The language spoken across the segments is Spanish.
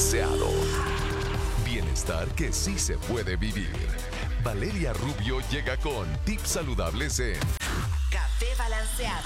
Balanceado. Bienestar que sí se puede vivir. Valeria Rubio llega con tips saludables en Café Balanceado.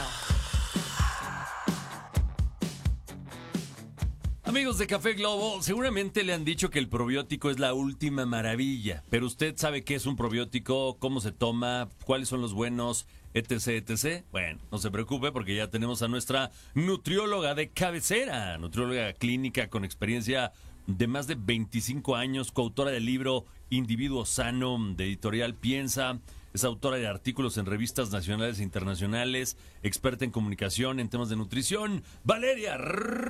Amigos de Café Globo, seguramente le han dicho que el probiótico es la última maravilla, pero usted sabe qué es un probiótico, cómo se toma, cuáles son los buenos, etc, etc. Bueno, no se preocupe porque ya tenemos a nuestra nutrióloga de cabecera, nutrióloga clínica con experiencia de más de 25 años, coautora del libro Individuo Sano, de editorial Piensa. Es autora de artículos en revistas nacionales e internacionales, experta en comunicación en temas de nutrición, Valeria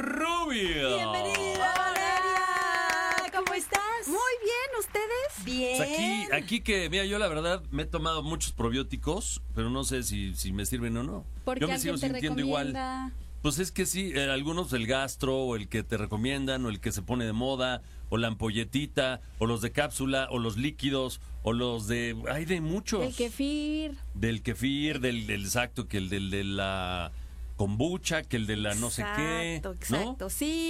Rubio. ¡Bienvenida, Valeria! ¿Cómo estás? Muy bien, ¿ustedes? Bien. Pues aquí que, mira, yo la verdad me he tomado muchos probióticos, pero no sé si me sirven o no. Porque Yo me sigo alguien te sintiendo igual. recomienda. Pues es que sí, algunos el gastro, o el que te recomiendan, o el que se pone de moda, o la ampolletita, o los de cápsula, o los líquidos, o los de... Hay de muchos. El kefir. Del kefir, del exacto, que el de la kombucha, que el de la no sé qué. Exacto, ¿no? sí.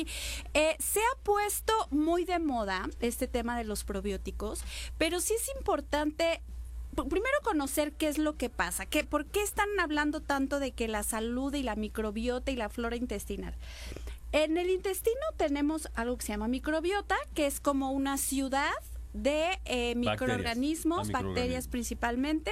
Se ha puesto muy de moda este tema de los probióticos, pero sí es importante primero conocer qué es lo que pasa, por qué están hablando tanto de que la salud y la microbiota y la flora intestinal. En el intestino tenemos algo que se llama microbiota, que es como una ciudad de microorganismos, bacterias principalmente,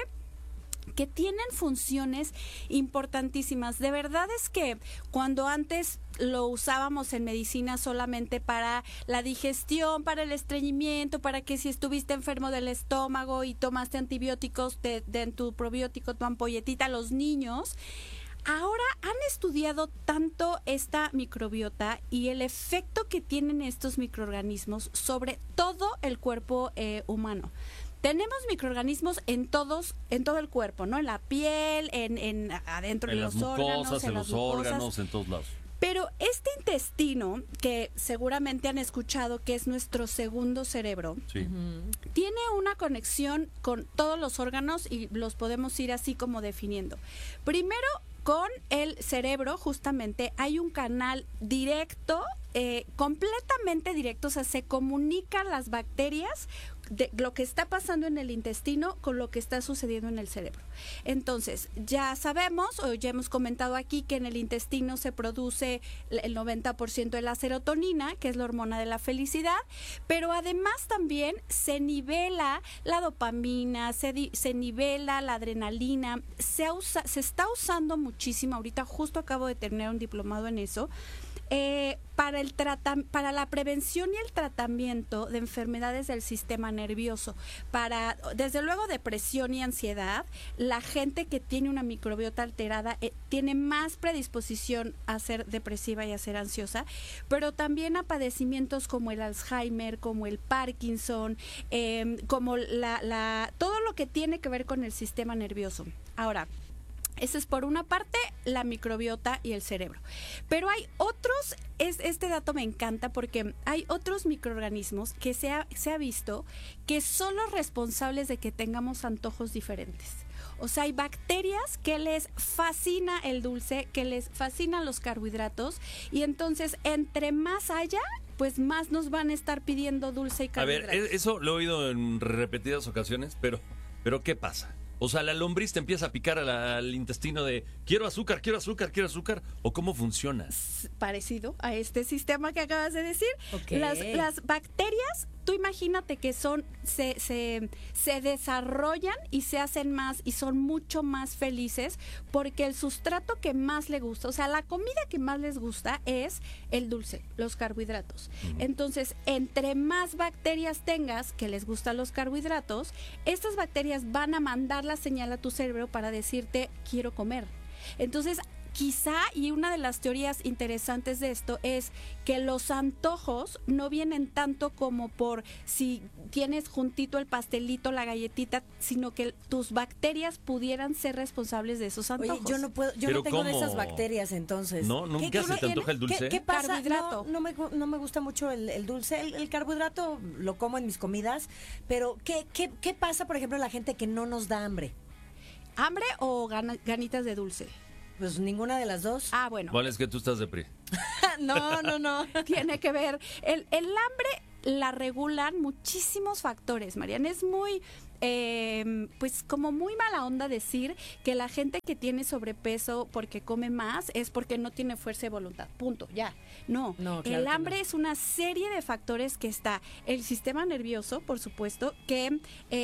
que tienen funciones importantísimas. De verdad es que cuando antes lo usábamos en medicina solamente para la digestión, para el estreñimiento, para que si estuviste enfermo del estómago y tomaste antibióticos en tu probiótico, tu ampolletita, los niños, ahora han estudiado tanto esta microbiota y el efecto que tienen estos microorganismos sobre todo el cuerpo humano. Tenemos microorganismos en todo el cuerpo, ¿no? En la piel, adentro de los órganos, en los órganos, en todos lados. Pero este intestino, que seguramente han escuchado que es nuestro segundo cerebro, sí, tiene una conexión con todos los órganos y los podemos ir así como definiendo. Primero, con el cerebro, justamente, hay un canal directo, completamente directo, o sea, se comunican las bacterias de lo que está pasando en el intestino con lo que está sucediendo en el cerebro. Entonces, ya sabemos, o ya hemos comentado aquí, que en el intestino se produce el 90% de la serotonina, que es la hormona de la felicidad, pero además también se nivela la dopamina, se nivela la adrenalina, se está usando muchísimo, ahorita justo acabo de terminar un diplomado en eso, para la prevención y el tratamiento de enfermedades del sistema nervioso, para desde luego depresión y ansiedad. La gente que tiene una microbiota alterada tiene más predisposición a ser depresiva y a ser ansiosa, pero también a padecimientos como el Alzheimer, como el Parkinson, como todo lo que tiene que ver con el sistema nervioso. Ahora, esa es por una parte la microbiota y el cerebro. Pero hay otros, este dato me encanta porque hay otros microorganismos que se ha visto que son los responsables de que tengamos antojos diferentes. O sea, hay bacterias que les fascina el dulce, que les fascinan los carbohidratos, y entonces entre más haya, pues más nos van a estar pidiendo dulce y carbohidratos. A ver, eso lo he oído en repetidas ocasiones, pero ¿qué pasa? O sea, la lombriz te empieza a picar al intestino de quiero azúcar, quiero azúcar, quiero azúcar, ¿o cómo funciona? Parecido a este sistema que acabas de decir. Okay. Las bacterias, tú imagínate que se desarrollan y se hacen más y son mucho más felices porque el sustrato que más le gusta, o sea, la comida que más les gusta es el dulce, los carbohidratos. Entonces, entre más bacterias tengas que les gustan los carbohidratos, estas bacterias van a mandar la señal a tu cerebro para decirte quiero comer. Entonces, quizá, y una de las teorías interesantes de esto es que los antojos no vienen tanto como por si tienes juntito el pastelito, la galletita, sino que tus bacterias pudieran ser responsables de esos antojos. Oye, yo no ¿Pero tengo de cómo? esas bacterias, entonces. ¿No? ¿Nunca se te antoja el dulce? ¿Qué pasa? Carbohidrato. No me gusta mucho el dulce. El carbohidrato lo como en mis comidas, pero ¿qué pasa, por ejemplo, la gente que no nos da hambre? ¿Hambre o ganitas de dulce? Pues ninguna de las dos. Ah, bueno. ¿Cuál es que tú estás de PRI? No. Tiene que ver. El hambre la regulan muchísimos factores, Mariana. Es muy, pues como muy mala onda decir que la gente que tiene sobrepeso porque come más es porque no tiene fuerza de voluntad. Punto, ya. No, claro el que hambre no. es una serie de factores que está. El sistema nervioso, por supuesto, que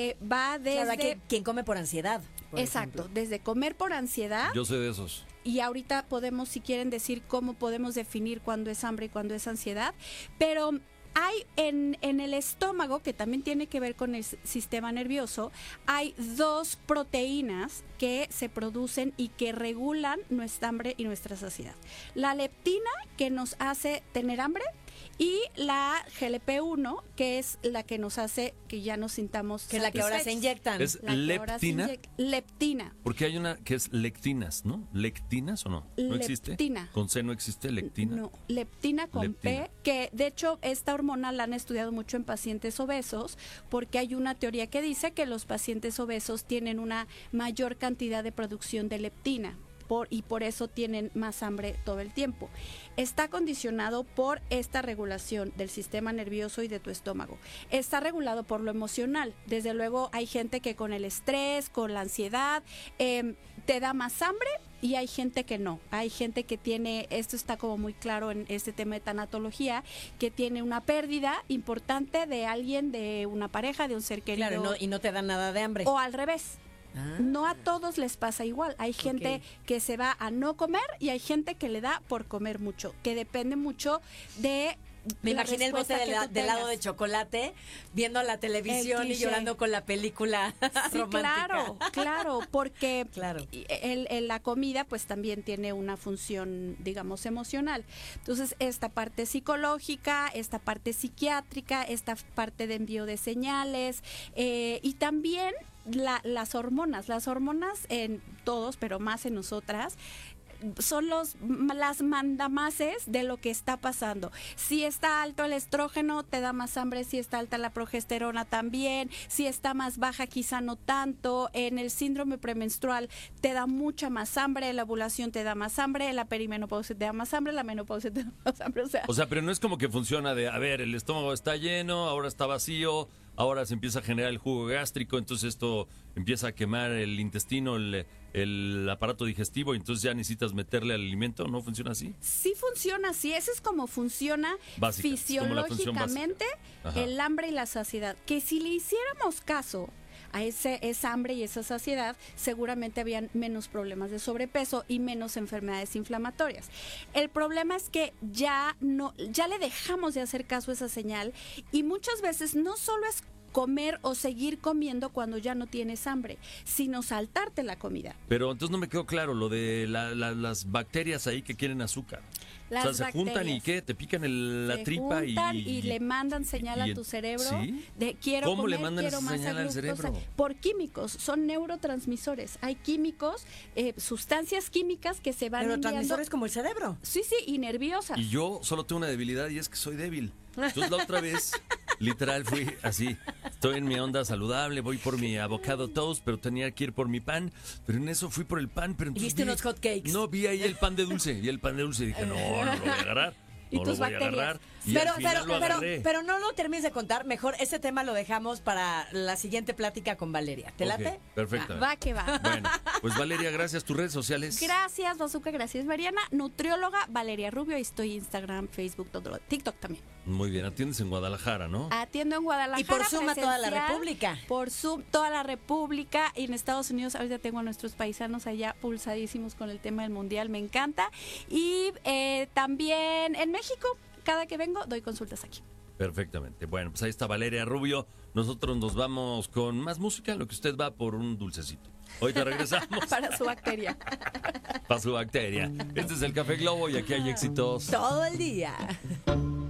va desde... Claro, quien come por ansiedad. Por Exacto, ejemplo. desde comer por ansiedad. Yo soy de esos. Y ahorita podemos, si quieren, decir cómo podemos definir cuándo es hambre y cuándo es ansiedad. Pero hay en el estómago, que también tiene que ver con el sistema nervioso, hay 2 proteínas que se producen y que regulan nuestra hambre y nuestra saciedad. La leptina, que nos hace tener hambre, y la GLP-1, que es la que nos hace que ya nos sintamos Que es la que ahora se satisfechos. inyectan. ¿Es La que ahora se leptina? Leptina. Porque hay una que es lectinas, ¿no? ¿Lectinas o no? ¿No existe? Leptina. ¿Con C no existe lectina? No, leptina con Leptina. P, que de hecho esta hormona la han estudiado mucho en pacientes obesos, porque hay una teoría que dice que los pacientes obesos tienen una mayor cantidad de producción de leptina. Y por eso tienen más hambre todo el tiempo. Está condicionado por esta regulación del sistema nervioso y de tu estómago. Está regulado por lo emocional. Desde luego hay gente que con el estrés, con la ansiedad, te da más hambre, y hay gente que no. Hay gente que tiene, esto está como muy claro en este tema de tanatología, que tiene una pérdida importante de alguien, de una pareja, de un ser querido. Claro, y no te dan nada de hambre. O al revés. Ah. No a todos les pasa igual. Hay gente que se va a no comer y hay gente que le da por comer mucho, que depende mucho de... Me la imaginé el bote respuesta que tú de helado tengas. de chocolate, viendo la televisión y cliché. llorando con la película Sí, romántica. claro, porque Claro. la comida pues también tiene una función, digamos, emocional. Entonces, esta parte psicológica, esta parte psiquiátrica, esta parte de envío de señales, y también las hormonas en todos, pero más en nosotras, son las mandamases de lo que está pasando. Si está alto el estrógeno, te da más hambre. Si está alta la progesterona, también. Si está más baja, quizá no tanto. En el síndrome premenstrual te da mucha más hambre, la ovulación te da más hambre, la perimenopausia te da más hambre, la menopausia te da más hambre. O sea, pero no es como que funciona de, a ver, el estómago está lleno, ahora está vacío, ahora se empieza a generar el jugo gástrico, entonces esto empieza a quemar el intestino, el aparato digestivo, y entonces ya necesitas meterle al alimento. ¿No funciona así? Sí funciona así, eso es como funciona Básica, es como la función fisiológicamente básica. Ajá. el hambre y la saciedad. Que si le hiciéramos caso a esa hambre y esa saciedad, seguramente habían menos problemas de sobrepeso y menos enfermedades inflamatorias. El problema es que ya le dejamos de hacer caso a esa señal, y muchas veces no solo es comer o seguir comiendo cuando ya no tienes hambre, sino saltarte la comida. Pero entonces no me quedó claro lo de las bacterias ahí que quieren azúcar. Las o sea, se juntan y bacterias ¿qué? Te pican la se tripa juntan y le mandan señal a tu cerebro ¿sí? de quiero ¿Cómo comer, le mandan quiero esa más señal al glucosa. cerebro? Por químicos, son neurotransmisores. Hay químicos, sustancias químicas que se van enviando. Neurotransmisores como el cerebro. Sí, y nerviosas. Y yo solo tengo una debilidad, y es que soy débil. Entonces la otra vez, literal, fui así. Estoy en mi onda saludable, voy por mi avocado toast, pero tenía que ir por mi pan. Pero en eso fui por el pan. Pero entonces viste unos hot cakes. No, vi ahí el pan de dulce. Y el pan de dulce, y dije, no lo voy a agarrar. Y No tus lo voy a bacterias. agarrar. Y al final lo agarré. pero no lo termines de contar. Mejor ese tema lo dejamos para la siguiente plática con Valeria. ¿Te Ok, late? perfecto. Va que va. Bueno, pues Valeria, gracias. ¿Tus redes sociales? Gracias, Bazooka, gracias, Mariana. Nutrióloga Valeria Rubio, y estoy Instagram, Facebook, todo, TikTok también. Muy bien, atiendes en Guadalajara, ¿no? Atiendo en Guadalajara. Y por Zoom a toda la presencial, República. Por Zoom, toda la República. Y en Estados Unidos, ahorita tengo a nuestros paisanos allá pulsadísimos con el tema del mundial, me encanta. Y también en México, cada que vengo, doy consultas aquí. Perfectamente. Bueno, pues ahí está Valeria Rubio. Nosotros nos vamos con más música, lo que usted va por un dulcecito. Ahorita regresamos. Para su bacteria. Para su bacteria. Este es el Café Globo y aquí hay éxitos. Todo el día.